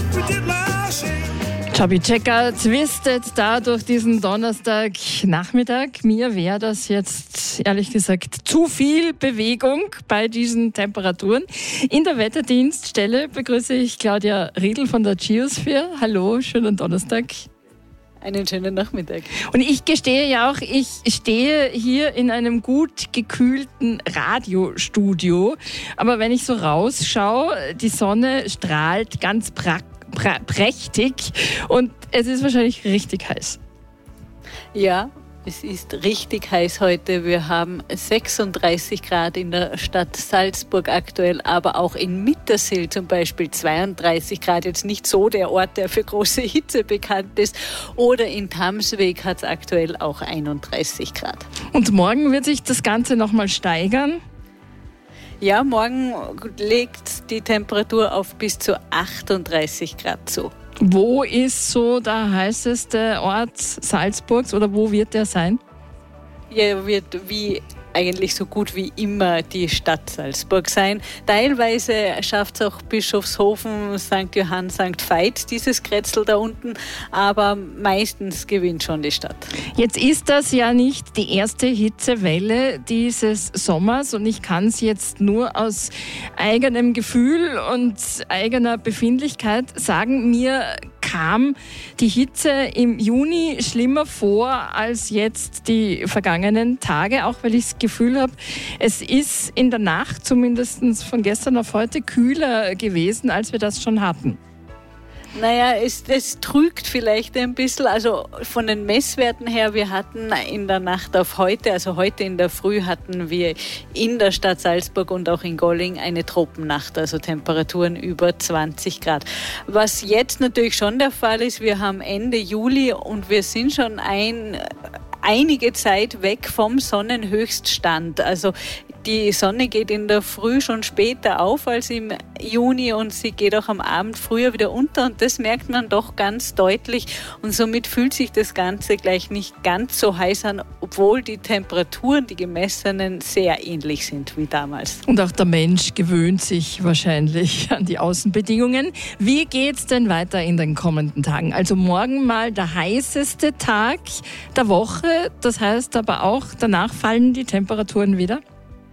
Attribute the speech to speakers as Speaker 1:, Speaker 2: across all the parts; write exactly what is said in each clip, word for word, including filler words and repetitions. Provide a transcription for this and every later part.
Speaker 1: Chubby Checker twistet da durch diesen Donnerstagnachmittag. Mir wäre das jetzt ehrlich gesagt zu viel Bewegung bei diesen Temperaturen. In der Wetterdienststelle begrüße ich Claudia Riedl von der Geosphere. Hallo, schönen Donnerstag.
Speaker 2: Einen schönen Nachmittag.
Speaker 1: Und ich gestehe ja auch, ich stehe hier in einem gut gekühlten Radiostudio. Aber wenn ich so rausschaue, die Sonne strahlt ganz praktisch. prächtig und es ist wahrscheinlich richtig heiß.
Speaker 2: Ja, es ist richtig heiß heute. Wir haben sechsunddreißig Grad in der Stadt Salzburg aktuell, aber auch in Mittersill zum Beispiel zweiunddreißig Grad. Jetzt nicht so der Ort, der für große Hitze bekannt ist. Oder in Tamsweg hat es aktuell auch einunddreißig Grad.
Speaker 1: Und morgen wird sich das Ganze nochmal steigern?
Speaker 2: Ja, morgen legt die Temperatur auf bis zu achtunddreißig Grad zu.
Speaker 1: Wo ist so der heißeste Ort Salzburgs oder wo wird der sein?
Speaker 2: Ja, wird wie eigentlich so gut wie immer die Stadt Salzburg sein. Teilweise schafft es auch Bischofshofen, Sankt Johann, Sankt Veit, dieses Kretzel da unten, aber meistens gewinnt schon die Stadt.
Speaker 1: Jetzt ist das ja nicht die erste Hitzewelle dieses Sommers und ich kann es jetzt nur aus eigenem Gefühl und eigener Befindlichkeit sagen, mir kam die Hitze im Juni schlimmer vor als jetzt die vergangenen Tage, auch weil ich das Gefühl habe, es ist in der Nacht, zumindest von gestern auf heute, kühler gewesen, als wir das schon hatten.
Speaker 2: Naja, es, es trügt vielleicht ein bisschen, also von den Messwerten her, wir hatten in der Nacht auf heute, also heute in der Früh hatten wir in der Stadt Salzburg und auch in Golling eine Tropennacht, also Temperaturen über zwanzig Grad. Was jetzt natürlich schon der Fall ist, wir haben Ende Juli und wir sind schon ein... einige Zeit weg vom Sonnenhöchststand. Also die Sonne geht in der Früh schon später auf als im Juni und sie geht auch am Abend früher wieder unter und das merkt man doch ganz deutlich und somit fühlt sich das Ganze gleich nicht ganz so heiß an, obwohl die Temperaturen, die gemessenen, sehr ähnlich sind wie damals.
Speaker 1: Und auch der Mensch gewöhnt sich wahrscheinlich an die Außenbedingungen. Wie geht's denn weiter in den kommenden Tagen? Also morgen mal der heißeste Tag der Woche, das heißt aber auch, danach fallen die Temperaturen wieder?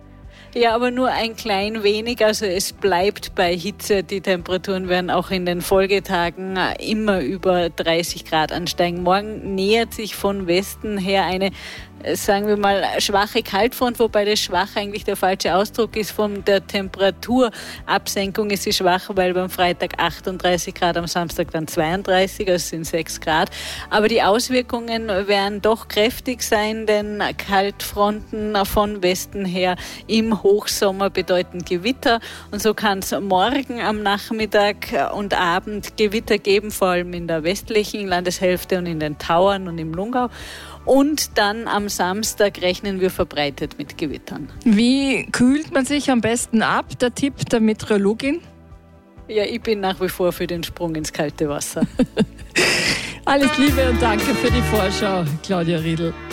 Speaker 2: Ja, aber nur ein klein wenig. Also es bleibt bei Hitze. Die Temperaturen werden auch in den Folgetagen immer über dreißig Grad ansteigen. Morgen nähert sich von Westen her eine, sagen wir mal, schwache Kaltfront, wobei das schwach eigentlich der falsche Ausdruck ist. Von der Temperaturabsenkung ist sie schwach, weil beim Freitag achtunddreißig Grad, am Samstag dann zweiunddreißig, also sind sechs Grad. Aber die Auswirkungen werden doch kräftig sein, denn Kaltfronten von Westen her im Hochsommer bedeuten Gewitter. Und so kann es morgen am Nachmittag und Abend Gewitter geben, vor allem in der westlichen Landeshälfte und in den Tauern und im Lungau. Und dann am Samstag rechnen wir verbreitet mit Gewittern.
Speaker 1: Wie kühlt man sich am besten ab? Der Tipp der Meteorologin?
Speaker 2: Ja, ich bin nach wie vor für den Sprung ins kalte Wasser.
Speaker 1: Alles Liebe und danke für die Vorschau, Claudia Riedl.